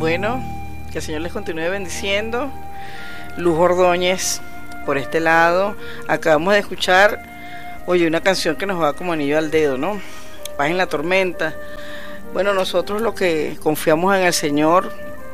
Bueno, que el Señor les continúe bendiciendo. Luz Ordóñez, por este lado. Acabamos de escuchar, una canción que nos va como anillo al dedo, ¿no? Paz en la tormenta. Bueno, nosotros los que confiamos en el Señor,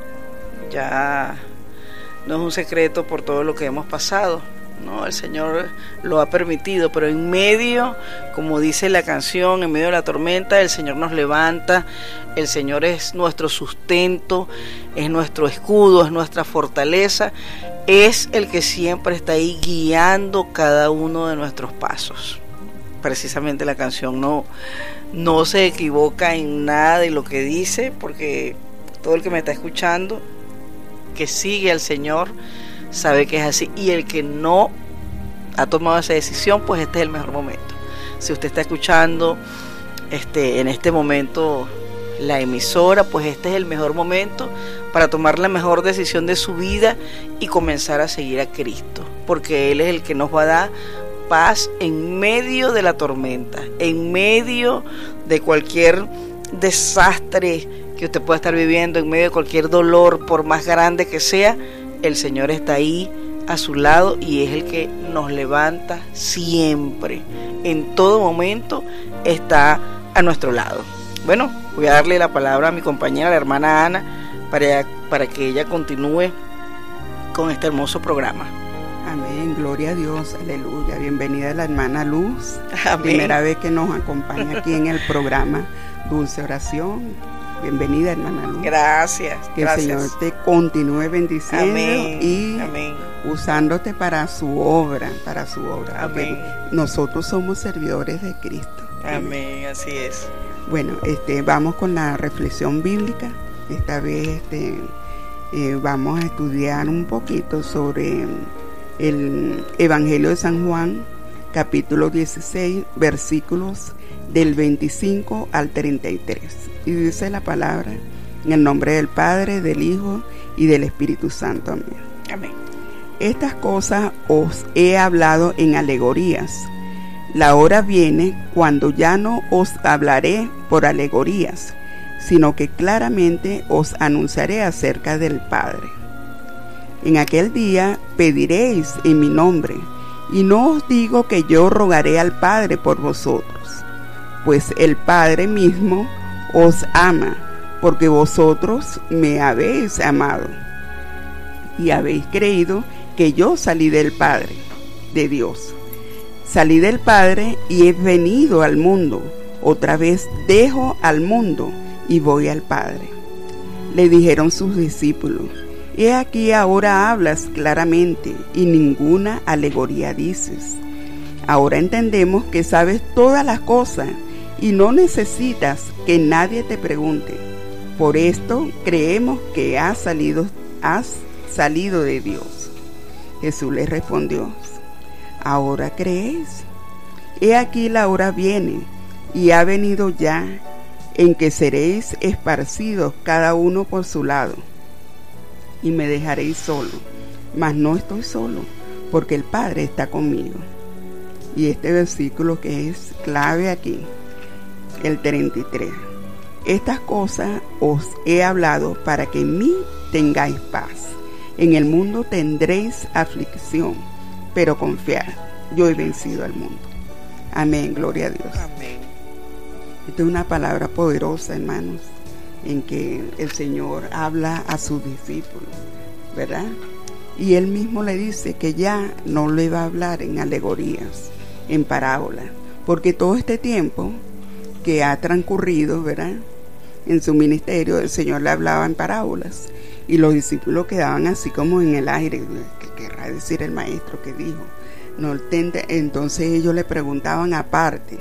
ya no es un secreto por todo lo que hemos pasado, ¿no? El Señor lo ha permitido, pero en medio, como dice la canción, en medio de la tormenta, el Señor nos levanta. El Señor es nuestro sustento, es nuestro escudo, es nuestra fortaleza, es el que siempre está ahí guiando cada uno de nuestros pasos. Precisamente la canción no se equivoca en nada de lo que dice, porque todo el que me está escuchando, que sigue al Señor, sabe que es así, y el que no ha tomado esa decisión, pues este es el mejor momento. Si usted está escuchando en este momento la emisora, pues este es el mejor momento para tomar la mejor decisión de su vida y comenzar a seguir a Cristo, porque Él es el que nos va a dar paz en medio de la tormenta, en medio de cualquier desastre que usted pueda estar viviendo, en medio de cualquier dolor, por más grande que sea. El Señor está ahí a su lado y es el que nos levanta siempre. En todo momento está a nuestro lado. Bueno, voy a darle la palabra a mi compañera, la hermana Ana, para que ella continúe con este hermoso programa. Amén, gloria a Dios, aleluya. Bienvenida la hermana Luz. Amén. Primera vez que nos acompaña aquí en el programa Dulce Oración. Bienvenida, hermana Luz. Gracias. Que el Señor te continúe bendiciendo. Amén. Y amén, usándote para su obra, amén. Nosotros somos servidores de Cristo. Amén, así es. Bueno, vamos con la reflexión bíblica. Esta vez vamos a estudiar un poquito sobre el Evangelio de San Juan, capítulo 16, versículos del 25 al 33. Y dice la palabra: en el nombre del Padre, del Hijo y del Espíritu Santo. Amén. Amén. Estas cosas os he hablado en alegorías. La hora viene cuando ya no os hablaré por alegorías, sino que claramente os anunciaré acerca del Padre. En aquel día pediréis en mi nombre, y no os digo que yo rogaré al Padre por vosotros, pues el Padre mismo os ama, porque vosotros me habéis amado, y habéis creído que yo salí del Padre, de Dios. Salí del Padre y he venido al mundo. Otra vez dejo al mundo y voy al Padre. Le dijeron sus discípulos: he aquí ahora hablas claramente y ninguna alegoría dices. Ahora entendemos que sabes todas las cosas y no necesitas que nadie te pregunte. Por esto creemos que has salido de Dios. Jesús les respondió: ¿ahora creéis? He aquí la hora viene, y ha venido ya, en que seréis esparcidos cada uno por su lado, y me dejaréis solo. Mas no estoy solo, porque el Padre está conmigo. Y este versículo que es clave aquí, el 33. Estas cosas os he hablado para que en mí tengáis paz. En el mundo tendréis aflicción, pero confiad, yo he vencido al mundo. Amén, gloria a Dios. Amén. Esta es una palabra poderosa, hermanos, en que el Señor habla a sus discípulos, ¿verdad? Y Él mismo le dice que ya no le va a hablar en alegorías, en parábolas, porque todo este tiempo que ha transcurrido, ¿verdad?, en su ministerio, el Señor le hablaba en parábolas, y los discípulos quedaban así como en el aire. ¿Qué querrá decir el maestro que dijo? No entiende. Entonces ellos le preguntaban aparte,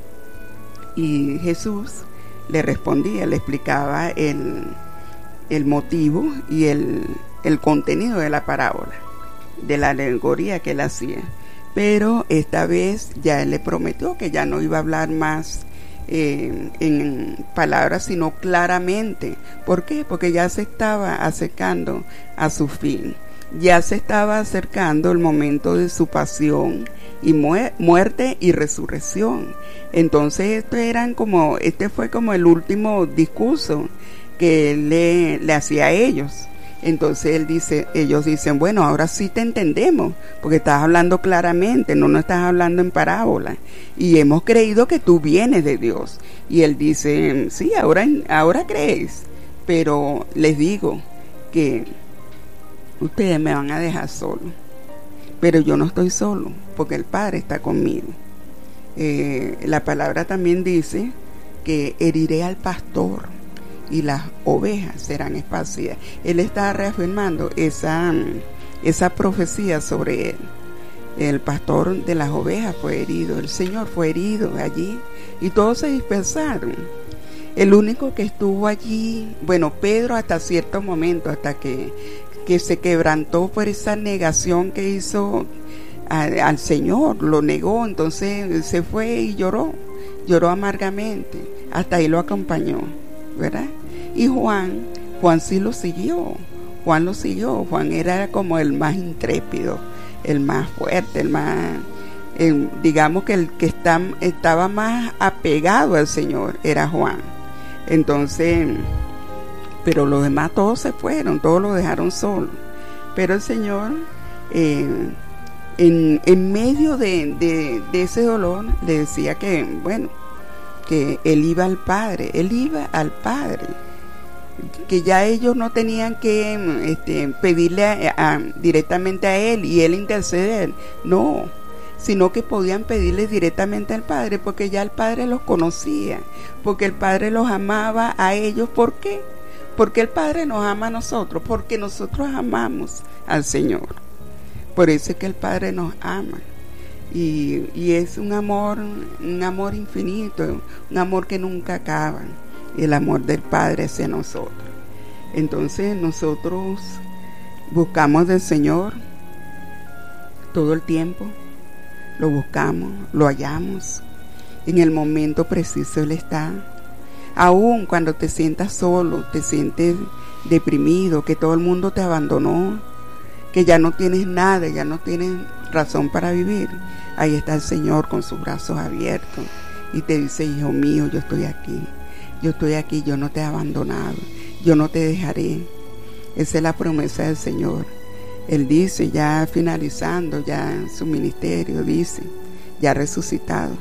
y Jesús le respondía, le explicaba el motivo y el contenido de la parábola, de la alegoría que él hacía. Pero esta vez ya él le prometió que ya no iba a hablar más en palabras, sino claramente. ¿Por qué? Porque ya se estaba acercando a su fin. Ya se estaba acercando el momento de su pasión y muerte y resurrección. Entonces este fue como el último discurso que él le hacía a ellos. Entonces ellos dicen, bueno, ahora sí te entendemos, porque estás hablando claramente, no estás hablando en parábola, y hemos creído que tú vienes de Dios. Y él dice, sí, ahora crees, pero les digo que ustedes me van a dejar solo, pero yo no estoy solo, porque el Padre está conmigo. La palabra también dice que heriré al pastor y las ovejas serán esparcidas. Él está reafirmando esa profecía sobre él. El pastor de las ovejas fue herido, el Señor fue herido allí, y todos se dispersaron. El único que estuvo allí, bueno, Pedro hasta cierto momento, hasta que se quebrantó por esa negación que hizo al Señor, lo negó, entonces se fue y lloró amargamente, hasta ahí lo acompañó, ¿verdad? Y Juan sí lo siguió, Juan era como el más intrépido, el más fuerte, el más, digamos que el que estaba más apegado al Señor era Juan. Entonces, pero los demás todos se fueron, todos lo dejaron solo. Pero el Señor, en medio de ese dolor, le decía que, bueno, que él iba al Padre, que ya ellos no tenían que pedirle directamente a él y él interceder, no, sino que podían pedirle directamente al Padre, porque ya el Padre los conocía, porque el Padre los amaba a ellos. ¿Por qué? Porque el Padre nos ama a nosotros, porque nosotros amamos al Señor. Por eso es que el Padre nos ama. Y es un amor infinito, un amor que nunca acaba, el amor del Padre hacia nosotros. Entonces nosotros buscamos del Señor todo el tiempo, lo buscamos, lo hallamos, en el momento preciso Él está. Aún cuando te sientas solo, te sientes deprimido, que todo el mundo te abandonó, que ya no tienes nada, ya no tienes razón para vivir, ahí está el Señor con sus brazos abiertos y te dice, hijo mío, yo estoy aquí, yo no te he abandonado, yo no te dejaré. Esa es la promesa del Señor. Él dice, ya finalizando ya su ministerio, dice, ya resucitado,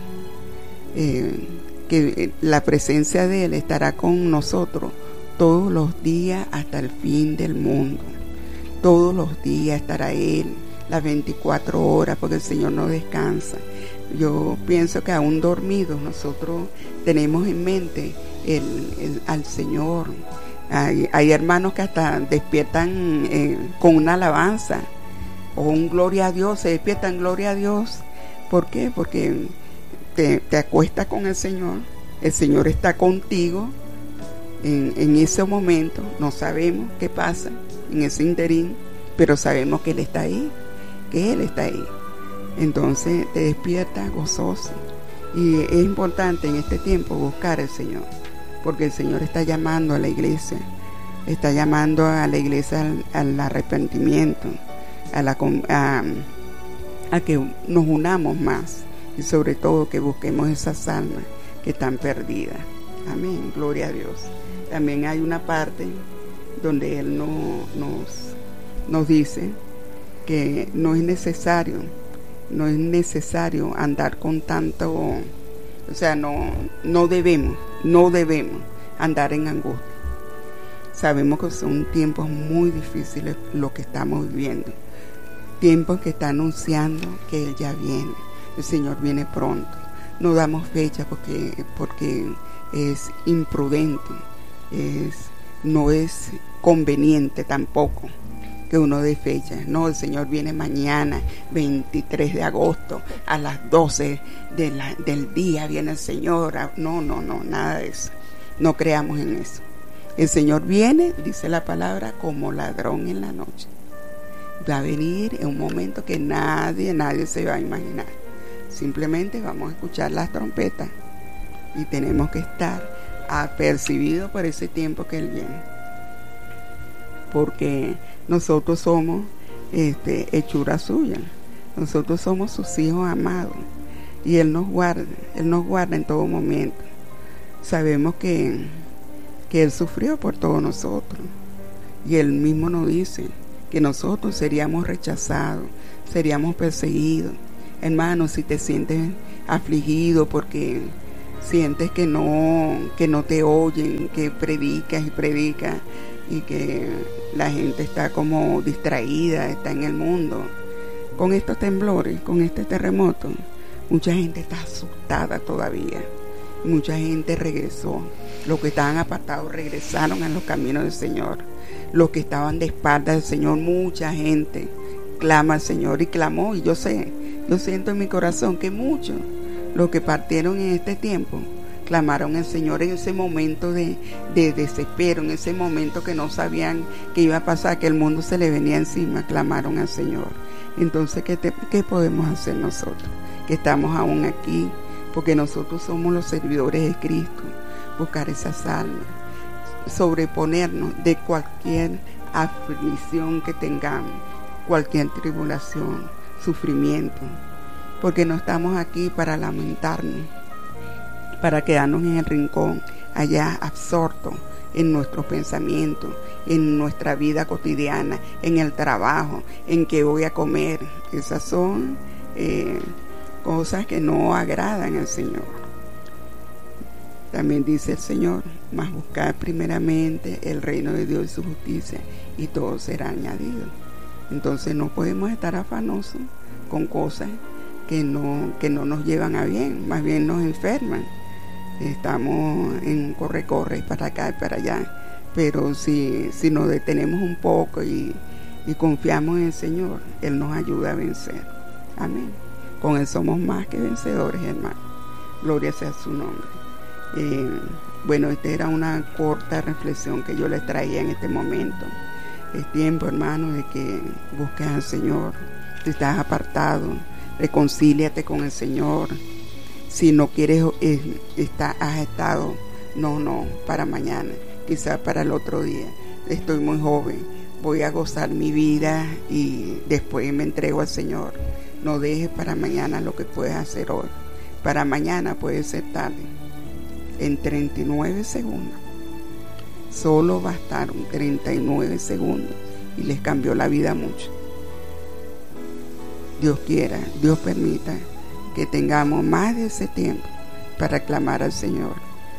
que la presencia de Él estará con nosotros todos los días hasta el fin del mundo. Todos los días estará Él, las 24 horas, porque el Señor no descansa. Yo pienso que aún dormidos nosotros tenemos en mente al Señor. Hay hermanos que hasta despiertan con una alabanza o un gloria a Dios, se despiertan gloria a Dios. ¿Por qué? Porque te acuestas con el Señor está contigo en ese momento. No sabemos qué pasa en ese interín, pero sabemos que Él está ahí, Entonces te despiertas gozoso. Y es importante en este tiempo buscar al Señor, porque el Señor está llamando a la iglesia, al arrepentimiento, a que nos unamos más, y sobre todo que busquemos esas almas que están perdidas. Amén, gloria a Dios. También hay una parte donde Él nos dice que no es necesario andar con tanto, o sea, no debemos andar en angustia. Sabemos que son tiempos muy difíciles lo que estamos viviendo, tiempos que están anunciando que Él ya viene, el Señor viene pronto. No damos fecha porque es imprudente, no es conveniente tampoco que uno dé fecha. No, el Señor viene mañana, 23 de agosto, a las 12 del día viene el Señor. No, nada de eso. No creamos en eso. El Señor viene, dice la palabra, como ladrón en la noche. Va a venir en un momento que nadie se va a imaginar. Simplemente vamos a escuchar las trompetas y tenemos que estar apercibidos por ese tiempo que Él viene. Porque nosotros somos hechura suya. Nosotros somos sus hijos amados. Y Él nos guarda en todo momento. Sabemos que que Él sufrió por todos nosotros. Y Él mismo nos dice que nosotros seríamos rechazados, seríamos perseguidos. Hermano, si te sientes afligido porque sientes que no te oyen, que predicas y que la gente está como distraída, está en el mundo, con estos temblores, con este terremoto, mucha gente está asustada todavía. Mucha gente regresó. Los que estaban apartados regresaron a los caminos del Señor. Los que estaban de espaldas del Señor, mucha gente clama al Señor y clamó. Y yo siento en mi corazón que muchos, los que partieron en este tiempo, clamaron al Señor en ese momento de desespero, en ese momento que no sabían qué iba a pasar, que el mundo se le venía encima, clamaron al Señor. Entonces, ¿qué podemos hacer nosotros? Que estamos aún aquí, porque nosotros somos los servidores de Cristo, buscar esas almas, sobreponernos de cualquier aflicción que tengamos, cualquier tribulación, sufrimiento, porque no estamos aquí para lamentarnos, para quedarnos en el rincón, allá absortos en nuestros pensamientos, en nuestra vida cotidiana, en el trabajo, en qué voy a comer. Esas son cosas que no agradan al Señor. También dice el Señor, mas buscad primeramente el reino de Dios y su justicia, y todo será añadido. Entonces no podemos estar afanosos con cosas que no nos llevan a bien, más bien nos enferman. Estamos en corre para acá y para allá, pero si nos detenemos un poco y confiamos en el Señor, Él nos ayuda a vencer. Amén. Con Él somos más que vencedores, hermano. Gloria sea su nombre. Bueno, esta era una corta reflexión que yo les traía en este momento. Es tiempo, hermano, de que busques al Señor. Si estás apartado, reconcíliate con el Señor. Si no quieres, has estado, no, para mañana, quizás para el otro día. Estoy muy joven, voy a gozar mi vida y después me entrego al Señor. No dejes para mañana lo que puedes hacer hoy. Para mañana puede ser tarde. En 39 segundos. Solo bastaron 39 segundos y les cambió la vida mucho. Dios quiera, Dios permita que tengamos más de ese tiempo para clamar al Señor,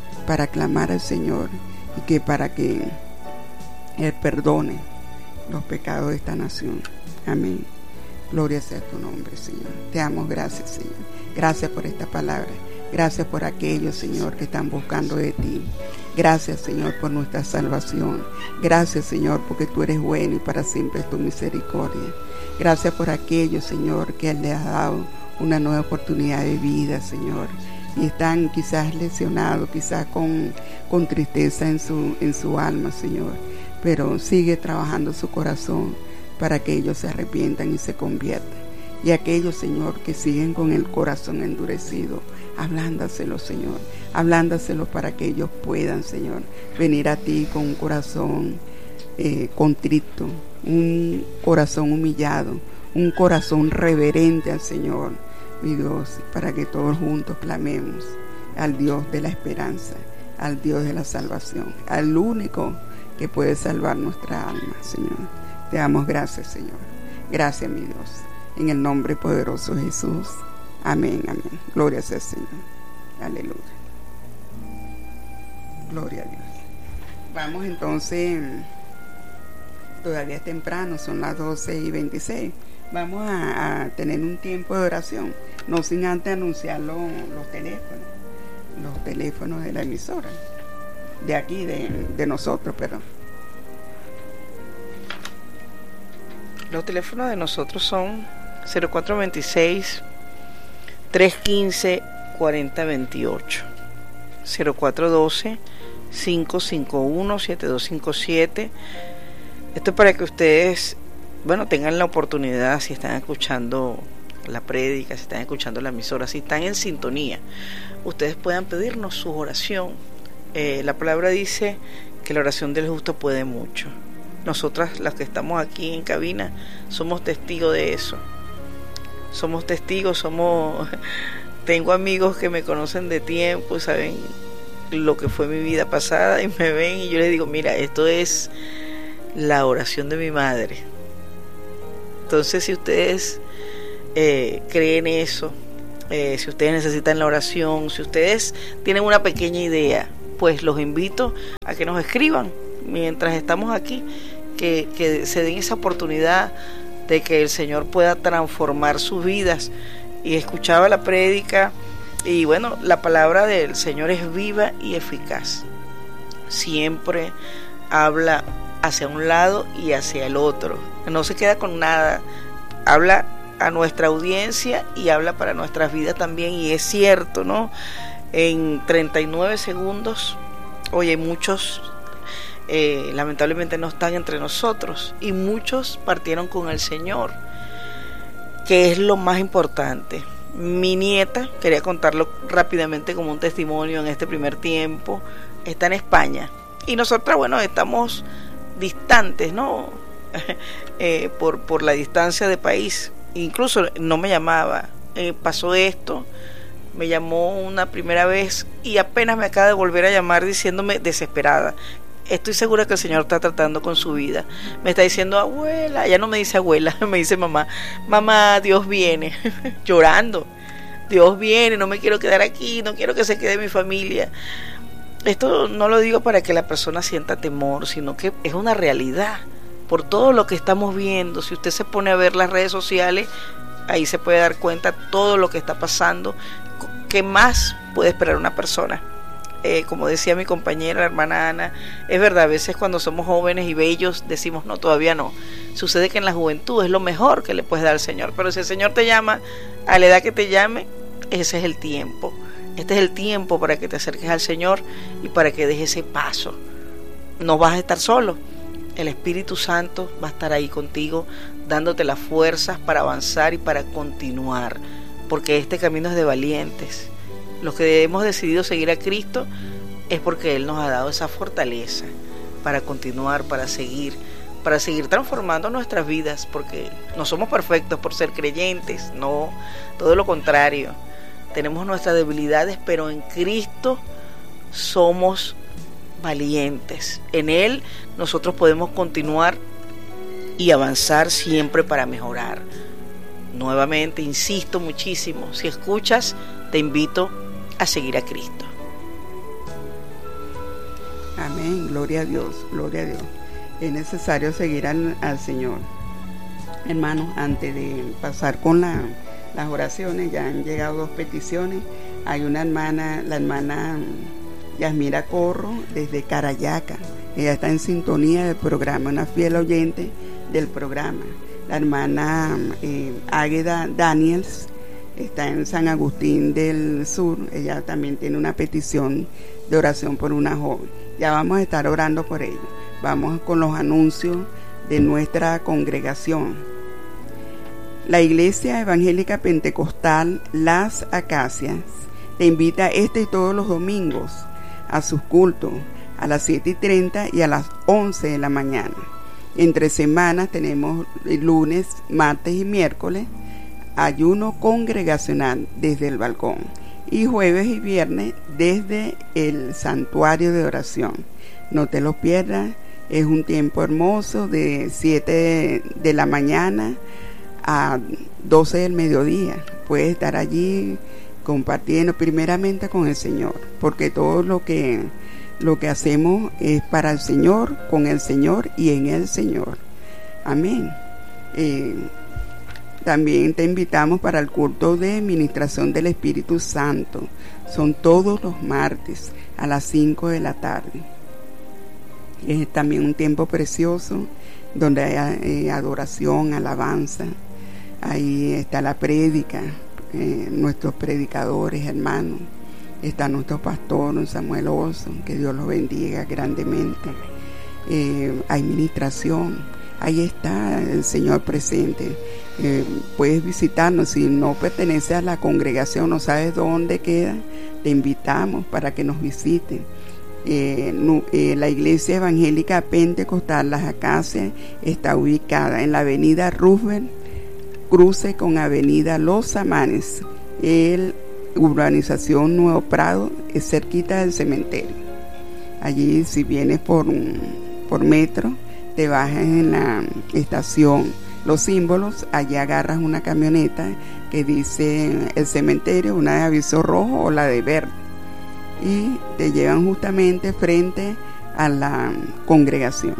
y que para que Él perdone los pecados de esta nación. Amén. Gloria sea tu nombre, Señor. Te damos gracias, Señor. Gracias por esta palabra. Gracias por aquellos, Señor, que están buscando de ti. Gracias, Señor, por nuestra salvación. Gracias, Señor, porque tú eres bueno y para siempre es tu misericordia. Gracias por aquellos, Señor, que le has dado una nueva oportunidad de vida, Señor. Y están quizás lesionados, quizás con tristeza en su alma, Señor. Pero sigue trabajando su corazón para que ellos se arrepientan y se conviertan. Y aquellos, Señor, que siguen con el corazón endurecido, hablándaselo, Señor, hablándaselo para que ellos puedan, Señor, venir a ti con un corazón contrito, un corazón humillado, un corazón reverente al Señor, mi Dios, para que todos juntos clamemos al Dios de la esperanza, al Dios de la salvación, al único que puede salvar nuestra alma, Señor. Te damos gracias, Señor. Gracias, mi Dios. En el nombre poderoso de Jesús. Amén, amén. Gloria sea al Señor. Aleluya. Gloria a Dios. Vamos entonces, todavía es temprano, son las 12:26. Vamos a tener un tiempo de oración, no sin antes anunciar los teléfonos de la emisora, de aquí, de nosotros, perdón. Los teléfonos de nosotros son 0426 315 4028, 0412 551 7257. Esto es para que ustedes, tengan la oportunidad, si están escuchando la prédica, si están escuchando la emisora, si están en sintonía, ustedes puedan pedirnos su oración. La palabra dice que la oración del justo puede mucho. Nosotras, las que estamos aquí en cabina, somos testigos de eso. Somos testigos, tengo amigos que me conocen de tiempo y saben lo que fue mi vida pasada y me ven y yo les digo, mira, esto es la oración de mi madre. Entonces, si ustedes creen eso, si ustedes necesitan la oración, si ustedes tienen una pequeña idea, pues los invito a que nos escriban mientras estamos aquí, que se den esa oportunidad de que el Señor pueda transformar sus vidas. Y escuchaba la prédica y bueno, la palabra del Señor es viva y eficaz. Siempre habla hacia un lado y hacia el otro, no se queda con nada, habla a nuestra audiencia y habla para nuestras vidas también. Y es cierto, ¿no? En 39 segundos, oye, muchos lamentablemente no están entre nosotros y muchos partieron con el Señor, que es lo más importante. Mi nieta, quería contarlo rápidamente como un testimonio en este primer tiempo, está en España y nosotras, bueno, estamos distantes, ¿no? por la distancia de país. Incluso no me llamaba, pasó esto, me llamó una primera vez y apenas me acaba de volver a llamar diciéndome desesperada, estoy segura que el Señor está tratando con su vida. Me está diciendo abuela, ya no me dice abuela, me dice mamá, mamá, Dios viene, llorando, Dios viene, no me quiero quedar aquí, no quiero que se quede mi familia. Esto no lo digo para que la persona sienta temor, sino que es una realidad. Por todo lo que estamos viendo, si usted se pone a ver las redes sociales, ahí se puede dar cuenta todo lo que está pasando. ¿Qué más puede esperar una persona? Como decía mi compañera, la hermana Ana, es verdad, a veces cuando somos jóvenes y bellos decimos no, todavía no. Sucede que en la juventud es lo mejor que le puedes dar al Señor, pero si el Señor te llama a la edad que te llame, ese es el tiempo. Este es el tiempo para que te acerques al Señor y para que des ese paso. No vas a estar solo. El Espíritu Santo va a estar ahí contigo, dándote las fuerzas para avanzar y para continuar, porque este camino es de valientes. Los que hemos decidido seguir a Cristo es porque Él nos ha dado esa fortaleza para continuar, para seguir transformando nuestras vidas, porque no somos perfectos por ser creyentes, no, todo lo contrario. Tenemos nuestras debilidades, pero en Cristo somos valientes. En Él nosotros podemos continuar y avanzar siempre para mejorar. Nuevamente, insisto muchísimo, si escuchas, te invito a seguir a Cristo. Amén, gloria a Dios, gloria a Dios. Es necesario seguir al Señor. Hermanos, antes de pasar con las oraciones, ya han llegado 2 peticiones. Hay una hermana, la hermana Yasmira Corro, desde Carayaca. Ella está en sintonía del programa, una fiel oyente del programa. La hermana Águeda Daniels está en San Agustín del Sur. Ella también tiene una petición de oración por una joven. Ya vamos a estar orando por ella. Vamos con los anuncios de nuestra congregación. La Iglesia Evangélica Pentecostal Las Acacias te invita este y todos los domingos a sus cultos a las 7:30 y a las 11 de la mañana. Entre semanas tenemos lunes, martes y miércoles ayuno congregacional desde el balcón, y jueves y viernes desde el santuario de oración. No te lo pierdas, es un tiempo hermoso de 7 de la mañana a 12 del mediodía. Puedes estar allí compartiendo primeramente con el Señor, porque todo lo que hacemos es para el Señor, con el Señor y en el Señor. Amén. También te invitamos para el culto de ministración del Espíritu Santo. Son todos los martes a las 5 de la tarde. Es también un tiempo precioso donde hay adoración, alabanza. Ahí está la prédica, nuestros predicadores, hermanos. Está nuestro pastor Samuel Oso, que Dios los bendiga grandemente. Hay ministración, ahí está el Señor presente. Puedes visitarnos. Si no perteneces a la congregación, no sabes dónde queda, te invitamos para que nos visiten. La Iglesia Evangélica Pentecostal Las Acacias está ubicada en la avenida Roosevelt, cruce con avenida Los Amanes, urbanización Nuevo Prado, es cerquita del cementerio. Allí, si vienes por metro, te bajas en la estación Los Símbolos, allí agarras una camioneta que dice el cementerio, una de aviso rojo o la de verde, y te llevan justamente frente a la congregación.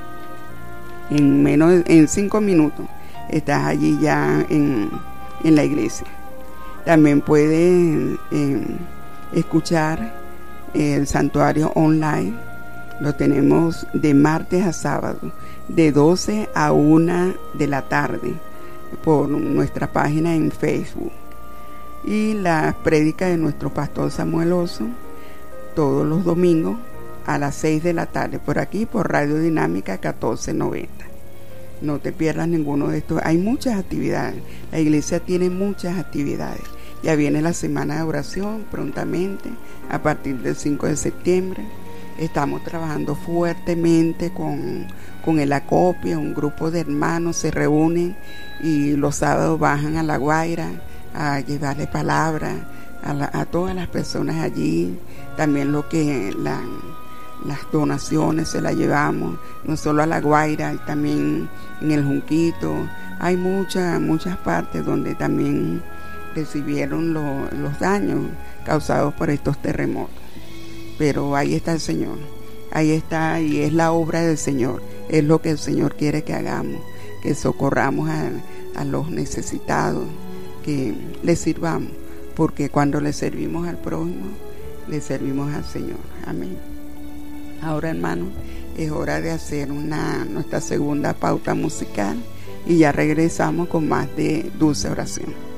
En 5 minutos estás allí ya en la iglesia. También puedes escuchar el santuario online. Lo tenemos de martes a sábado, de 12 a 1 de la tarde, por nuestra página en Facebook. Y las prédicas de nuestro pastor Samuel Oso, todos los domingos a las 6 de la tarde, por aquí, por Radio Dinámica 1490. No te pierdas ninguno de estos. Hay muchas actividades. La iglesia tiene muchas actividades. Ya viene la semana de oración prontamente, a partir del 5 de septiembre. Estamos trabajando fuertemente con el acopio. Un grupo de hermanos se reúnen y los sábados bajan a La Guaira a llevarle palabra a todas las personas allí. También las donaciones se las llevamos, no solo a La Guaira, también en el Junquito. Hay muchas partes donde también recibieron los daños causados por estos terremotos. Pero ahí está el Señor, ahí está, y es la obra del Señor, es lo que el Señor quiere que hagamos, que socorramos a los necesitados, que les sirvamos, porque cuando le servimos al prójimo, le servimos al Señor. Amén. Ahora, hermanos, es hora de hacer nuestra segunda pauta musical y ya regresamos con más de Dulce Oración.